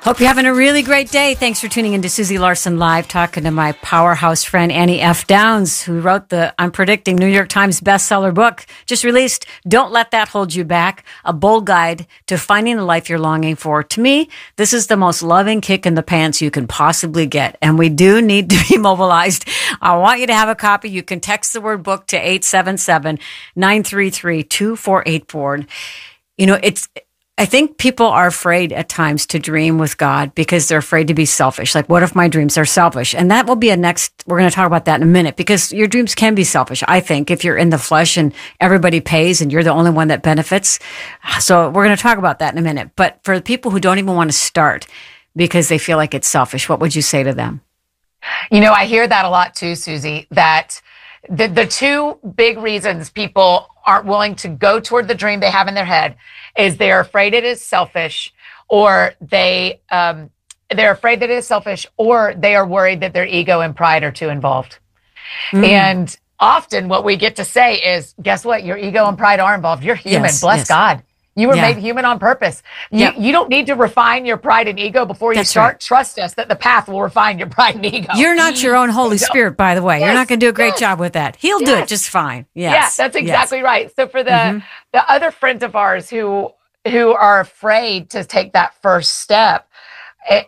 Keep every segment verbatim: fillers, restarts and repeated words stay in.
Hope you're having a really great day. Thanks for tuning in to Susie Larson Live, talking to my powerhouse friend Annie F. Downs, who wrote the, I'm predicting, New York Times bestseller book, just released, Don't Let That Hold You Back, a bold guide to finding the life you're longing for. To me, this is the most loving kick in the pants you can possibly get, and we do need to be mobilized. I want you to have a copy. You can text the word book to eight seven seven, nine three three, two four eight four. You know, it's... I think people are afraid at times to dream with God because they're afraid to be selfish. Like, what if my dreams are selfish? And that will be a next, we're going to talk about that in a minute, because your dreams can be selfish, I think, if you're in the flesh and everybody pays and you're the only one that benefits. So we're going to talk about that in a minute. But for the people who don't even want to start because they feel like it's selfish, what would you say to them? You know, I hear that a lot too, Susie, that the, the two big reasons people aren't willing to go toward the dream they have in their head is they're afraid it is selfish, or they um, they're afraid that it is selfish, or they are worried that their ego and pride are too involved. Mm. And often what we get to say is, guess what? Your ego and pride are involved. You're human. Yes, Bless yes. God. You were Yeah. made human on purpose. You, Yep. you don't need to refine your pride and ego before you That's start. right. Trust us that the path will refine your pride and ego. You're not your own Holy Spirit, by the way. You're Yes, not going to do a great yes. job with that. He'll do it Yes. just fine. Yes. Yeah, that's exactly Yes. right. So for the Mhm. the other friends of ours who who are afraid to take that first step, it,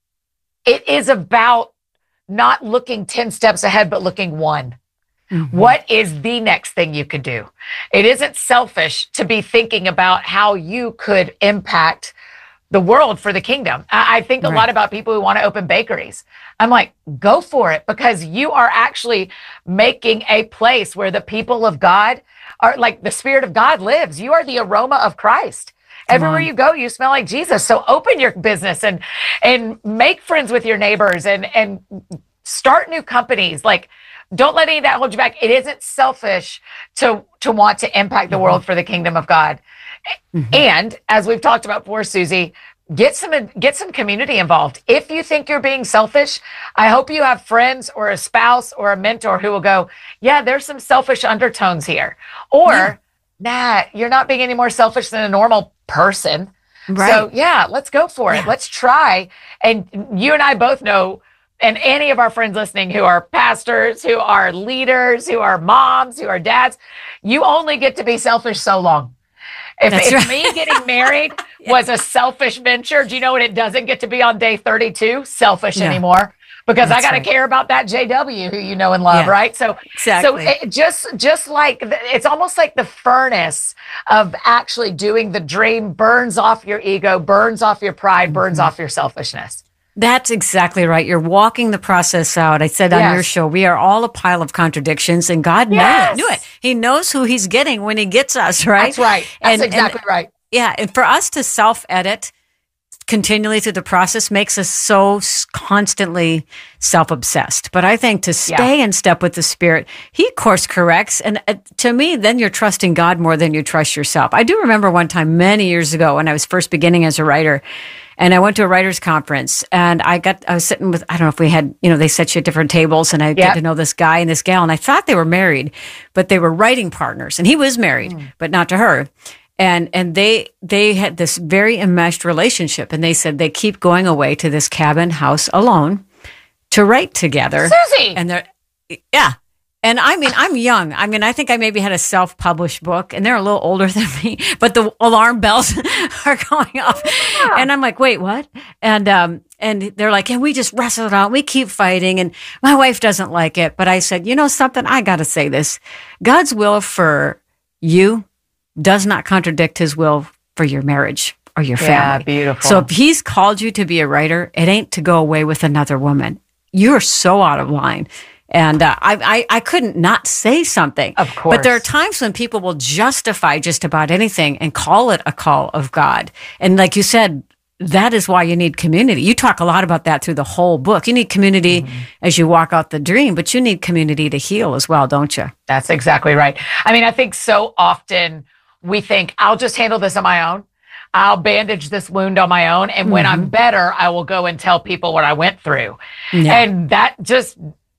it is about not looking ten steps ahead, but looking one. Mhm. What is the next thing you could do? It isn't selfish to be thinking about how you could impact the world for the kingdom. I, I think a Right. lot about people who want to open bakeries. I'm like, go for it, because you are actually making a place where the people of God are, like, the Spirit of God lives. You are the aroma of Christ. Come Everywhere on. you go, you smell like Jesus. So open your business and and make friends with your neighbors and and start new companies. Like, don't let any of that hold you back. It isn't selfish to to want to impact the Mm-hmm. world for the kingdom of God. Mhm. And as we've talked about before, Susie, get some get some community involved. If you think you're being selfish, I hope you have friends or a spouse or a mentor who will go, yeah, there's some selfish undertones here. Or, Yeah. nah, you're not being any more selfish than a normal person. Right. So yeah, let's go for it. Yeah. Let's try. And you and I both know, and any of our friends listening who are pastors, who are leaders, who are moms, who are dads, you only get to be selfish so long. If, That's if right. me getting married was a selfish venture, do you know what it doesn't get to be on day thirty-two? Selfish Yeah. anymore. Because That's I got to right. care about that J W who you know and love, Yeah. right? So, Exactly. so it just just like the, it's almost like the furnace of actually doing the dream burns off your ego, burns off your pride, burns Mm-hmm. off your selfishness. That's exactly right. You're walking the process out. I said on Yes. your show, we are all a pile of contradictions, and God Yes. knew it. Knew it. He knows who He's getting when He gets us, right? That's right. That's And- and- exactly right. Yeah, and for us to self-edit continually through the process makes us so s- constantly self-obsessed. But I think to stay in step with the Spirit, He course corrects. And uh, to me, then you're trusting God more than you trust yourself. I do remember one time many years ago when I was first beginning as a writer, and I went to a writer's conference, and I got, I was sitting with, I don't know if we had, you know, they set you at different tables, and I get Yep. to know this guy and this gal, and I thought they were married, but they were writing partners, and he was married, but not to her. And and they they had this very enmeshed relationship, and they said they keep going away to this cabin house alone to write together. Susie! And they're yeah. And I mean, I'm young. I mean, I think I maybe had a self-published book, and they're a little older than me, but the alarm bells are going off. Yeah. And I'm like, wait, what? And um and they're like, and we just wrestle it out. We keep fighting, and my wife doesn't like it. But I said, you know something? I got to say this. God's will for you does not contradict His will for your marriage or your Yeah, family. beautiful. So if He's called you to be a writer, it ain't to go away with another woman. You're so out of line. And uh, I, I, I couldn't not say something. Of course. But there are times when people will justify just about anything and call it a call of God. And like you said, that is why you need community. You talk a lot about that through the whole book. You need community Mm-hmm. as you walk out the dream, but you need community to heal as well, don't you? That's exactly right. I mean, I think so often we think, I'll just handle this on my own. I'll bandage this wound on my own. And when I'm better, I will go and tell people what I went through. Yeah. And that just,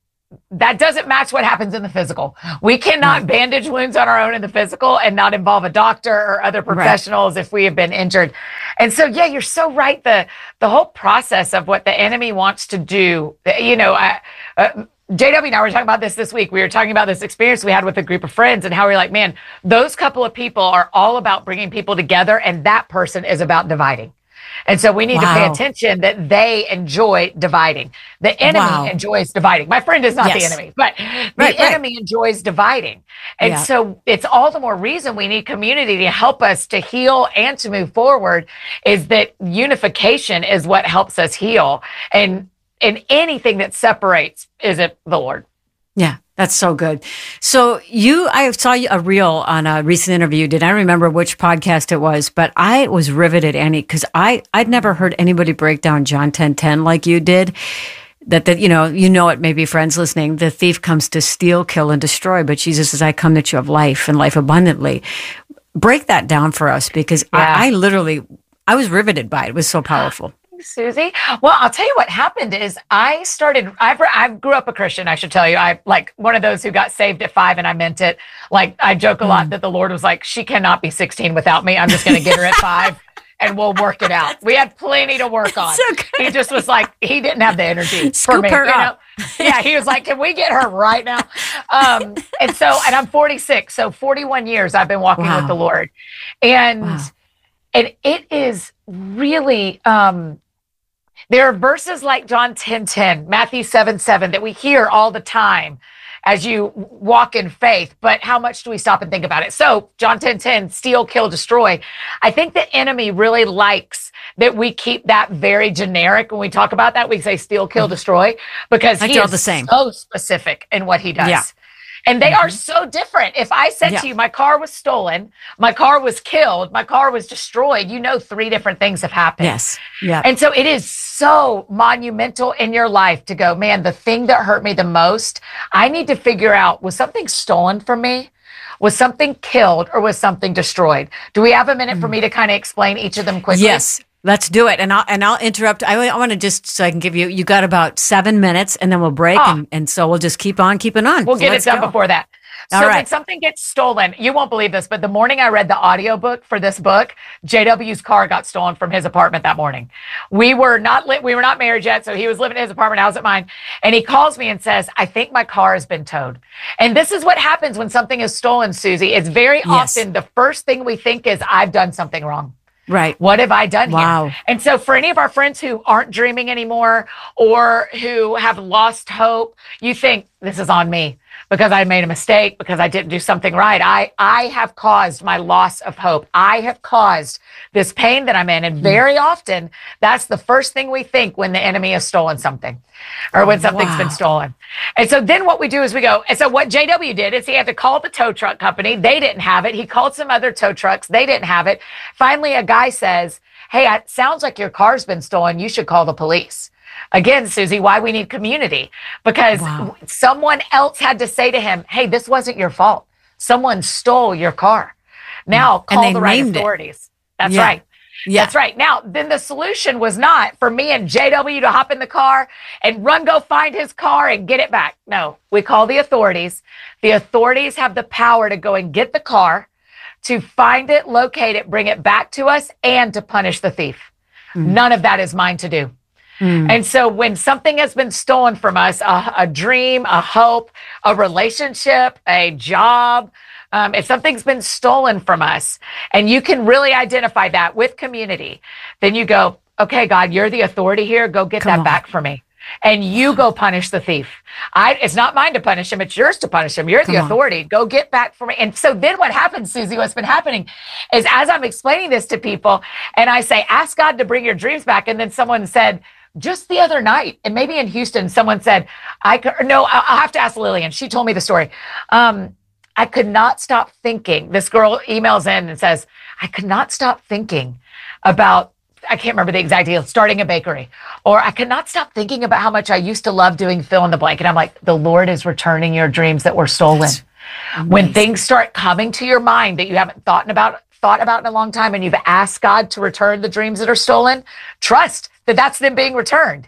that doesn't match what happens in the physical. We cannot Right. bandage wounds on our own in the physical and not involve a doctor or other professionals right. if we have been injured. And so, yeah, you're so right. The the whole process of what the enemy wants to do, you know, I, uh, J W and I were talking about this this week. We were talking about this experience we had with a group of friends and how we we're like, man, those couple of people are all about bringing people together, and that person is about dividing. And so we need wow. to pay attention that they enjoy dividing. The enemy wow. enjoys dividing. My friend is not yes. the enemy, but the right, enemy right. enjoys dividing. And yeah. so it's all the more reason we need community to help us to heal and to move forward, is that unification is what helps us heal. And, and anything that separates isn't the Lord. Yeah. That's so good. So you, I saw you a reel on a recent interview. Did I remember which podcast it was? But I was riveted, Annie, because I I'd never heard anybody break down John ten ten like you did. That that you know you know it. Maybe friends listening. The thief comes to steal, kill, and destroy, but Jesus says, "I come that you have life and life abundantly." Break that down for us, because yeah. I, I literally I was riveted by it. It was so powerful. Susie. Well, I'll tell you what happened is I started, I've, I grew up a Christian, I should tell you. I like one of those who got saved at five, and I meant it. Like, I joke a lot mm. that the Lord was like, she cannot be sixteen without me. I'm just going to get her at five and we'll work it out. We had plenty to work on. So he just was like, he didn't have the energy Scoop for me. Her you up. know? Yeah, he was like, can we get her right now? Um, and so, and I'm forty-six. So forty-one years I've been walking wow. with the Lord. And, wow. and it is really, um, there are verses like John ten ten, Matthew seven seven that we hear all the time as you walk in faith, but how much do we stop and think about it? So John ten ten, steal, kill, destroy. I think the enemy really likes that we keep that very generic. When we talk about that, we say steal, kill, destroy, because like he is the same. so specific in what he does. Yeah. And they mm-hmm. are so different. If I said yeah. to you, my car was stolen, my car was killed, my car was destroyed, you know, three different things have happened. Yes. Yeah. And so it is so monumental in your life to go, man, the thing that hurt me the most, I need to figure out, was something stolen from me? Was something killed, or was something destroyed? Do we have a minute mm. for me to kind of explain each of them quickly? Yes. Let's do it. And I'll, and I'll interrupt. I, I want to just, so I can give you, you got about seven minutes and then we'll break. Oh. And, and so we'll just keep on keeping on. We'll so get it done go. before that. All so right. when something gets stolen, you won't believe this, but the morning I read the audiobook for this book, J W's car got stolen from his apartment that morning. We were not lit, we were not married yet, so he was living in his apartment, I was at mine. And he calls me and says, I think my car has been towed. And this is what happens when something is stolen, Susie. It's very yes. often the first thing we think is, I've done something wrong. Right. What have I done wow. here? And so for any of our friends who aren't dreaming anymore, or who have lost hope, you think, this is on me because I made a mistake, because I didn't do something right. I, I have caused my loss of hope. I have caused this pain that I'm in. And very mm. often that's the first thing we think when the enemy has stolen something, or when something's wow. been stolen. And so then what we do is we go, and so what J W did is he had to call the tow truck company. They didn't have it. He called some other tow trucks. They didn't have it. Finally, a guy says, hey, it sounds like your car's been stolen. You should call the police. Again, Susie, why we need community, because wow. someone else had to say to him, hey, this wasn't your fault. Someone stole your car. Now call the right authorities. It. That's yeah. right. Yeah. That's right. Now, then the solution was not for me and J W to hop in the car and run, go find his car and get it back. No, we call the authorities. The authorities have the power to go and get the car, to find it, locate it, bring it back to us, and to punish the thief. Mm. None of that is mine to do. Mm. And so when something has been stolen from us, a, a dream, a hope, a relationship, a job, um, if something's been stolen from us, and you can really identify that with community, then you go, okay, God, you're the authority here. Go get Come that on. back for me. And you go punish the thief. I, it's not mine to punish him. It's yours to punish him. You're Come the authority. On. Go get back for me. And so then what happens, Susie, what's been happening is, as I'm explaining this to people and I say, ask God to bring your dreams back. And then someone said, just the other night, and maybe in Houston, someone said, I could, no, I'll have to ask Lillian. She told me the story. Um, I could not stop thinking. This girl emails in and says, I could not stop thinking about, I can't remember the exact deal, starting a bakery. Or I could not stop thinking about how much I used to love doing fill in the blank. And I'm like, the Lord is returning your dreams that were stolen. When things start coming to your mind that you haven't thought about, thought about in a long time, and you've asked God to return the dreams that are stolen, trust that that's them being returned.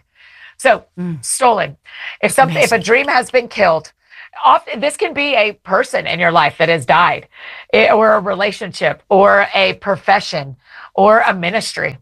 So mm. stolen. If something, Amazing. If a dream has been killed, often this can be a person in your life that has died, or a relationship, or a profession, or a ministry.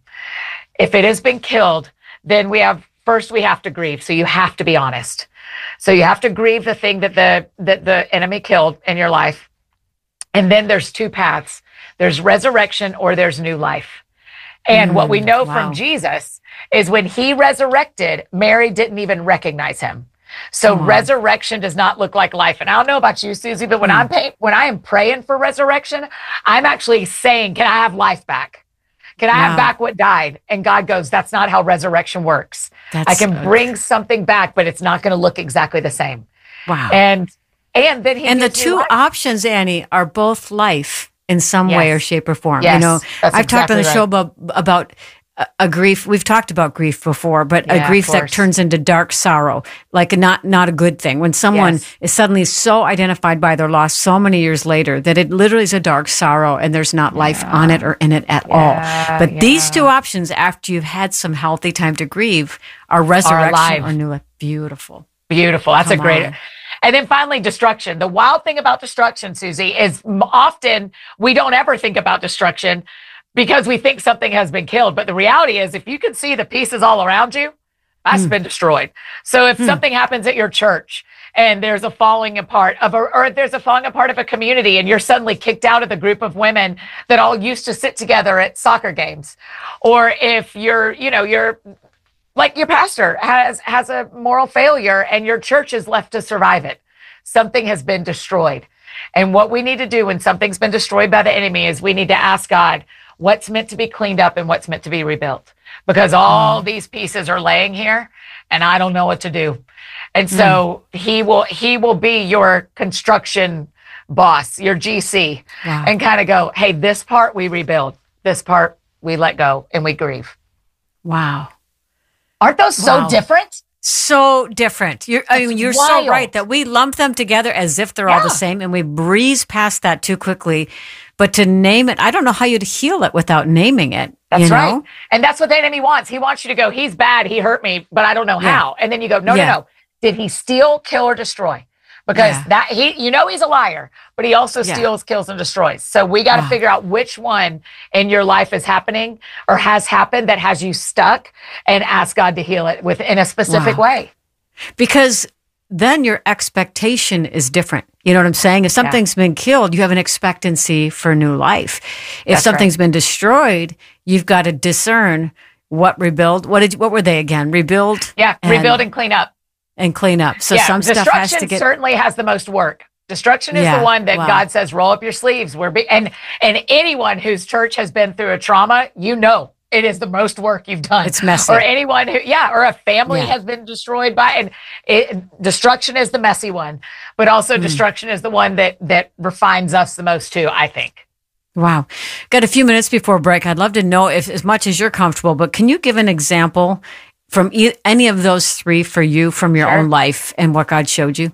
If it has been killed, then we have, first we have to grieve. So you have to be honest. So you have to grieve the thing that the, that the enemy killed in your life. And then there's two paths. There's resurrection or there's new life. And mm, what we know wow. from Jesus is when he resurrected, Mary didn't even recognize him. So mm. resurrection does not look like life. And I don't know about you, Susie, but when mm. I'm pay- when I am praying for resurrection, I'm actually saying, can I have life back? Can I wow. have back what died? And God goes, that's not how resurrection works. That's I can so bring something back, but it's not going to look exactly the same. Wow. And and then he and the two life. options, Annie, are both life in some yes. way or shape or form. Yes, you know, I've exactly talked on the right. show about about a, a grief. We've talked about grief before, but yeah, a grief that turns into dark sorrow, like not not a good thing. When someone yes. is suddenly so identified by their loss so many years later that it literally is a dark sorrow and there's not yeah. life on it or in it at yeah, all. But yeah. these two options, after you've had some healthy time to grieve, are resurrection or new life. Beautiful. Beautiful. That's Come a great... on. And then finally, destruction. The wild thing about destruction, Susie, is often we don't ever think about destruction because we think something has been killed. But the reality is, if you can see the pieces all around you, that's mm. been destroyed. So if mm. something happens at your church and there's a falling apart of a, or there's a falling apart of a community and you're suddenly kicked out of the group of women that all used to sit together at soccer games, or if you're, you know, you're, like your pastor has, has a moral failure and your church is left to survive it. Something has been destroyed. And what we need to do when something's been destroyed by the enemy is we need to ask God what's meant to be cleaned up and what's meant to be rebuilt. Because all mm. these pieces are laying here and I don't know what to do. And so mm. he will, he will be your construction boss, your G C, wow. and kind of go, hey, this part we rebuild. This part we let go and we grieve. Wow. Aren't those so wow. different? So different. You're, I mean, you're wild. so right that we lump them together as if they're yeah. all the same and we breeze past that too quickly. But to name it, I don't know how you'd heal it without naming it. That's you know? right. And that's what the enemy wants. He wants you to go, he's bad, he hurt me, but I don't know yeah. how. And then you go, no, yeah. no, no. Did he steal, kill, or destroy? Because yeah. that he, you know, he's a liar, but he also yeah. steals, kills, and destroys. So we got to wow. figure out which one in your life is happening or has happened that has you stuck, and ask God to heal it within a specific wow. way. Because then your expectation is different. You know what I'm saying? If something's yeah. been killed, you have an expectancy for new life. If That's something's right. been destroyed, you've got to discern what rebuild. What did? What were they again? Rebuild. Yeah, and, rebuild and clean up. And clean up. So yeah, some stuff has to get. Certainly has the most work. Destruction is yeah, the one that wow. God says, roll up your sleeves. We're be- and and anyone whose church has been through a trauma, you know, it is the most work you've done. It's messy. Or anyone who, yeah, or a family yeah. has been destroyed by, and it, destruction is the messy one, but also mm. destruction is the one that that refines us the most too, I think. Wow. Got a few minutes before break. I'd love to know if, as much as you're comfortable, but can you give an example from e- any of those three for you from your sure. own life and what God showed you?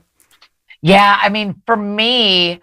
Yeah. I mean, for me,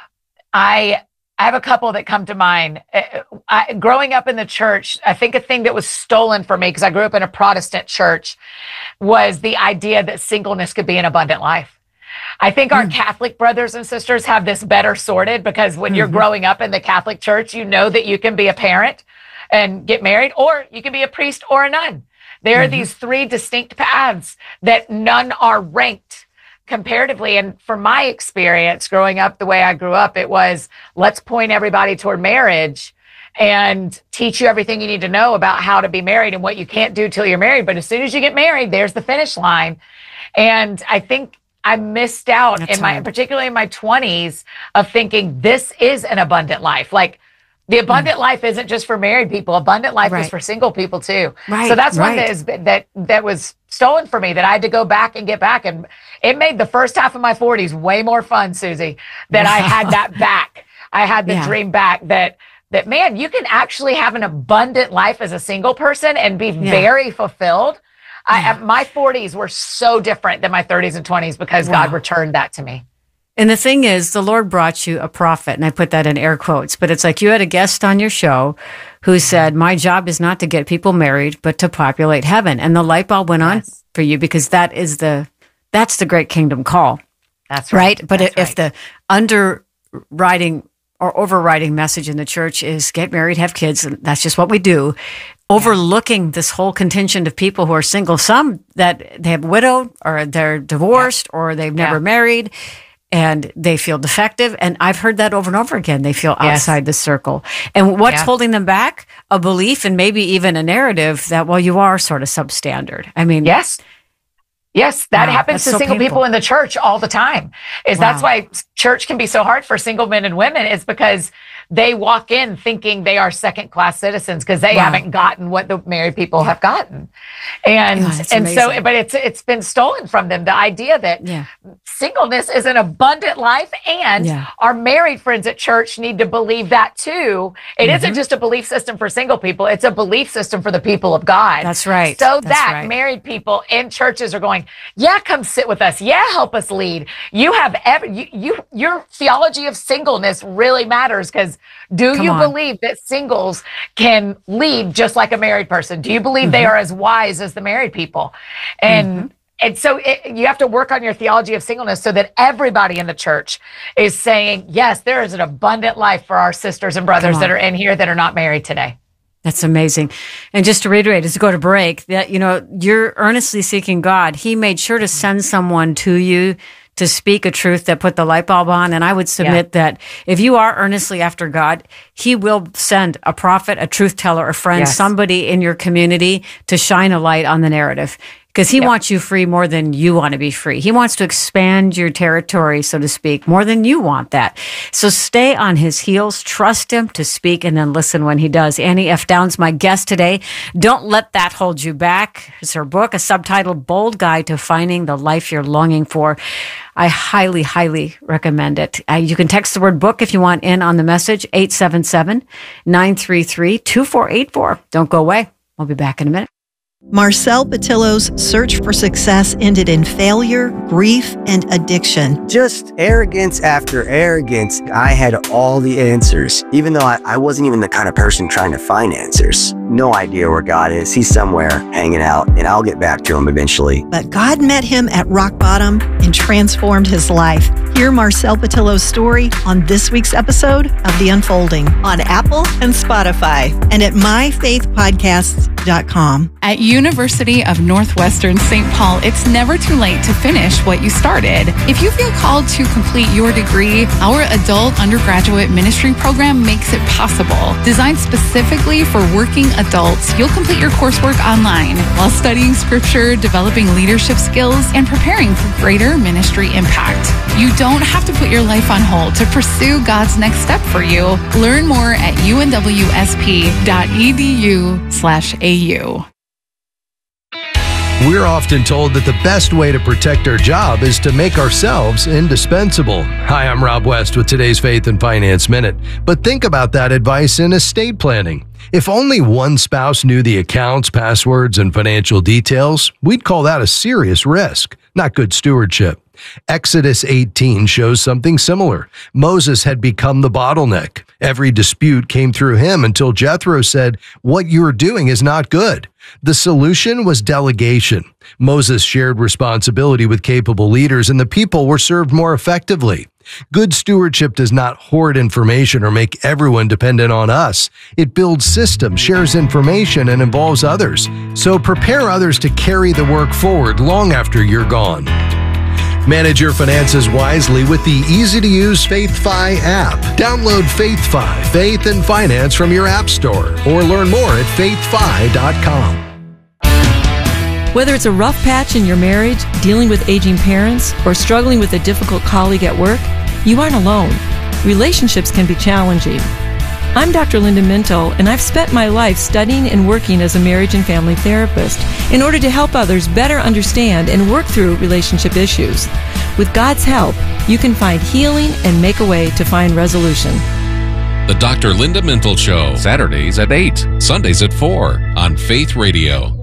I, I have a couple that come to mind. I, growing up in the church, I think a thing that was stolen from me, because I grew up in a Protestant church, was the idea that singleness could be an abundant life. I think our mm. Catholic brothers and sisters have this better sorted, because when mm-hmm. you're growing up in the Catholic church, you know that you can be a parent and get married, or you can be a priest or a nun. There are mm-hmm. these three distinct paths that none are ranked comparatively. And from my experience growing up the way I grew up, it was, let's point everybody toward marriage and teach you everything you need to know about how to be married and what you can't do till you're married. But as soon as you get married, there's the finish line. And I think I missed out That's in my, hard. particularly in my twenties, of thinking this is an abundant life. Like, the abundant mm. life isn't just for married people. Abundant life right. is for single people too. Right. So that's right. one that is that that was stolen from me, that I had to go back and get back. And it made the first half of my forties way more fun, Susie, that I had that back. I had the yeah. dream back that that man, you can actually have an abundant life as a single person and be yeah. very fulfilled. Yeah. I, my forties were so different than my thirties and twenties because wow. God returned that to me. And the thing is, the Lord brought you a prophet, and I put that in air quotes, but it's like you had a guest on your show who said, my job is not to get people married, but to populate heaven. And the light bulb went on yes. for you, because that is the, that's the great kingdom call. That's right. right? But that's if right. the underwriting or overriding message in the church is get married, have kids, and that's just what we do, overlooking yeah. this whole contingent of people who are single, some that they have widowed or they're divorced yeah. or they've never yeah. married, and they feel defective. And I've heard that over and over again. They feel yes. outside the circle. And what's yeah. holding them back? A belief and maybe even a narrative that, well, you are sort of substandard. I mean, yes. Yes, that wow, happens to so single painful. people in the church all the time. Is wow. That's why church can be so hard for single men and women. It's because they walk in thinking they are second class citizens because they wow. haven't gotten what the married people have gotten. And God, and amazing. so but it's it's been stolen from them, the idea that yeah. singleness is an abundant life, and yeah. our married friends at church need to believe that too. It mm-hmm. isn't just a belief system for single people, it's a belief system for the people of God. That's right. So That's that right. married people in churches are going, yeah, come sit with us. Yeah, help us lead. You have every, you, you your theology of singleness really matters, because do Come you on. believe that singles can lead just like a married person? Do you believe mm-hmm. they are as wise as the married people? And mm-hmm. And so it, you have to work on your theology of singleness so that everybody in the church is saying, yes, there is an abundant life for our sisters and brothers that are in here that are not married today. That's amazing. And just to reiterate, as we go to break, that, you know, you're earnestly seeking God. He made sure to send someone to you to speak a truth that put the light bulb on. And I would submit yeah. that if you are earnestly after God, he will send a prophet, a truth teller, a friend, yes. somebody in your community to shine a light on the narrative. Because he yep. wants you free more than you want to be free. He wants to expand your territory, so to speak, more than you want that. So stay on his heels, trust him to speak, and then listen when he does. Annie F. Downs, my guest today. Don't let that hold you back. It's her book, a subtitled Bold Guide to Finding the Life You're Longing For. I highly, highly recommend it. Uh, you can text the word book if you want in on the message, eight seven seven, nine three three, two four eight four. Don't go away. We'll be back in a minute. Marcel Patillo's search for success ended in failure, grief, and addiction. Just arrogance after arrogance. I had all the answers, even though I, I wasn't even the kind of person trying to find answers. No idea where God is. He's somewhere hanging out, and I'll get back to him eventually. But God met him at rock bottom and transformed his life. Hear Marcel Patillo's story on this week's episode of The Unfolding on Apple and Spotify and at my faith podcasts dot com. At University of Northwestern Saint Paul, it's never too late to finish what you started. If you feel called to complete your degree, our adult undergraduate ministry program makes it possible. Designed specifically for working adults, you'll complete your coursework online while studying scripture, developing leadership skills, and preparing for greater ministry impact. You don't have to put your life on hold to pursue God's next step for you. Learn more at u n w s p dot e d u slash a u. We're often told that the best way to protect our job is to make ourselves indispensable. Hi, I'm Rob West with today's Faith and Finance Minute. But think about that advice in estate planning. If only one spouse knew the accounts, passwords, and financial details, we'd call that a serious risk, not good stewardship. Exodus eighteen shows something similar. Moses had become the bottleneck. Every dispute came through him until Jethro said, "What you're doing is not good." The solution was delegation. Moses shared responsibility with capable leaders, and the people were served more effectively. Good stewardship does not hoard information or make everyone dependent on us. It builds systems, shares information, and involves others. So prepare others to carry the work forward long after you're gone. Manage your finances wisely with the easy-to-use FaithFi app. Download FaithFi, Faith and Finance from your app store, or learn more at faith fi dot com. Whether it's a rough patch in your marriage, dealing with aging parents, or struggling with a difficult colleague at work, you aren't alone. Relationships can be challenging. I'm Doctor Linda Minto, and I've spent my life studying and working as a marriage and family therapist in order to help others better understand and work through relationship issues. With God's help, you can find healing and make a way to find resolution. The Doctor Linda Minto Show, Saturdays at eight, Sundays at four on Faith Radio.